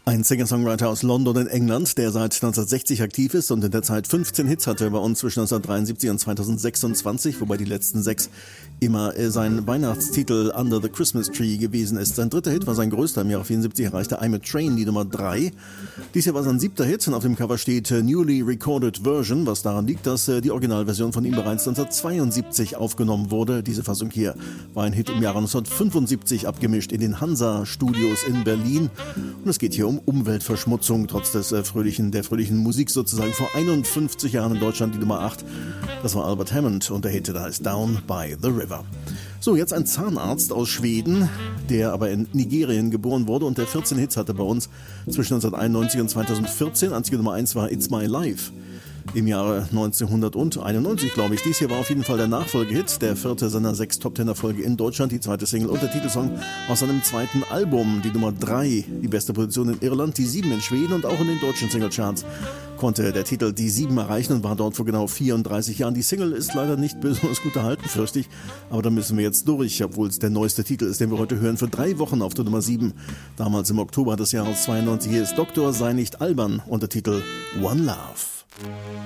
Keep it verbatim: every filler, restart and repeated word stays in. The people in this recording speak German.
Ein Singer-Songwriter aus London in England, der seit neunzehnhundertsechzig aktiv ist und in der Zeit fünfzehn Hits hatte bei uns zwischen neunzehnhundertdreiundsiebzig und zweitausendsechsundzwanzig, wobei die letzten sechs immer sein Weihnachtstitel Under the Christmas Tree gewesen ist. Sein dritter Hit war sein größter, im Jahre vierundsiebzig erreichte I'm a Train, die Nummer drei. Dies Jahr war sein siebter Hit und auf dem Cover steht Newly Recorded Version, was daran liegt, dass die Originalversion von ihm bereits neunzehnhundertzweiundsiebzig aufgenommen wurde. Diese Fassung hier war ein Hit im Jahre neunzehnhundertfünfundsiebzig, abgemischt in den Hansa-Studios in Berlin. Und es geht hier um Umweltverschmutzung, trotz des äh, fröhlichen, der fröhlichen Musik sozusagen. Vor einundfünfzig Jahren in Deutschland die Nummer acht. Das war Albert Hammond und der Hit da ist Down by the River. So, jetzt ein Zahnarzt aus Schweden, der aber in Nigerien geboren wurde und der vierzehn Hits hatte bei uns zwischen neunzehnhunderteinundneunzig und zweitausendvierzehn. Einzige Nummer eins war It's My Life im Jahre neunzehnhunderteinundneunzig, glaube ich. Dies hier war auf jeden Fall der Nachfolgehit, der vierte seiner sechs Top-Ten-Erfolge in Deutschland, die zweite Single und der Titelsong aus seinem zweiten Album, die Nummer drei, die beste Position in Irland, die sieben in Schweden und auch in den deutschen Singlecharts konnte der Titel die sieben erreichen und war dort vor genau vierunddreißig Jahren. Die Single ist leider nicht besonders gut erhalten, fürchte ich, aber da müssen wir jetzt durch, obwohl es der neueste Titel ist, den wir heute hören, für drei Wochen auf der Nummer sieben, damals im Oktober des Jahres zweiundneunzig. Hier ist Doktor sei nicht albern und der Titel One Love.